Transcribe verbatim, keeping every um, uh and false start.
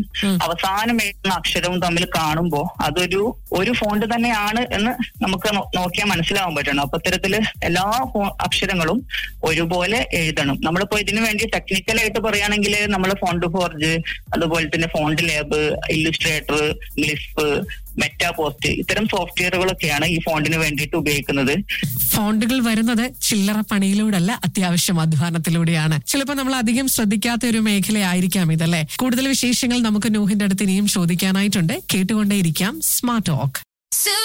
അവസാനം എഴുതുന്ന അക്ഷരവും തമ്മിൽ കാണുമ്പോൾ അതൊരു ഒരു ഫോണ്ട് തന്നെയാണ് എന്ന് നമുക്ക് നോക്കിയാൽ മനസ്സിലാവാൻ പറ്റണം. അപ്പൊ ഇത്തരത്തില് എല്ലാ അക്ഷരങ്ങളും ഒരുപോലെ എഴുതണം. നമ്മളിപ്പോ ഇതിനു വേണ്ടി ടെക്നിക്കലായിട്ട് പറയുകയാണെങ്കിൽ നമ്മള് ഫോണ്ട് ഫോർജ്, അതുപോലെ തന്നെ ഫോണ്ട് ലാബ്, ഇല്ലുസ്ട്രേറ്റർ, ഗ്ലിഫ്, മെറ്റാപോസ്റ്റ് ഇത്തരം സോഫ്റ്റ്വെയറുകളൊക്കെയാണ് ഈ ഫോണ്ടിന് വേണ്ടിയിട്ട് ഉപയോഗിക്കുന്നത്. ഫോണ്ടുകൾ വരുന്നത് ചില്ലറ പണിയിലൂടെയല്ല, അത്യാവശ്യം അധ്വാനത്തിലൂടെയാണ്. ചിലപ്പോൾ നമ്മൾ അധികം ശ്രദ്ധിക്കാത്ത ഒരു മേഖലയായിരിക്കാം ഇതല്ലേ. കൂടുതൽ വിശേഷങ്ങൾ നമുക്ക് നൂഹിന്റെ അടുത്ത് ഇനിയും ചോദിക്കാനായിട്ടുണ്ട്. കേട്ടുകൊണ്ടേയിരിക്കാം സ്മാർട്ട് ടോക്ക്.